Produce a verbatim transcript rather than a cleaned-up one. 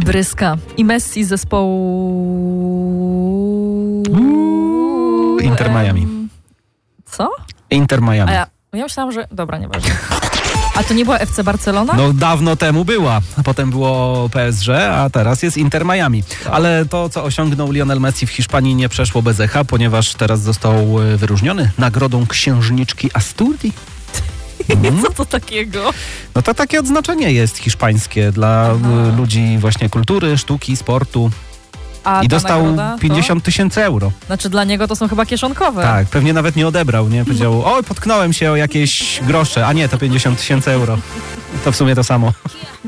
Bryska. I Messi z zespołu... Uuu, Inter Miami. Co? Inter Miami. A ja, ja myślałam, że... Dobra, nieważne. A to nie była F C Barcelona? No dawno temu była, a potem było P S G, a teraz jest Inter Miami. Ale to, co osiągnął Lionel Messi w Hiszpanii, nie przeszło bez echa, ponieważ teraz został wyróżniony nagrodą księżniczki Asturii. Mm. Co to takiego? No to takie odznaczenie jest hiszpańskie dla Aha. ludzi właśnie kultury, sztuki, sportu. A I dostał pięćdziesiąt tysięcy euro. Znaczy dla niego to są chyba kieszonkowe. Tak, pewnie nawet nie odebrał, nie? Powiedział, oj, potknąłem się o jakieś grosze, a nie, to pięćdziesiąt tysięcy euro. To w sumie to samo.